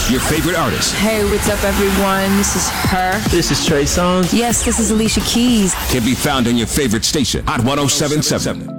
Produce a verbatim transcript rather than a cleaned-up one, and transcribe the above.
Your favorite artists. Hey, what's up, everyone? This is her. This is Trey Songz. Yes, this is Alicia Keys. Can be found on your favorite station, Hot one oh seven point seven.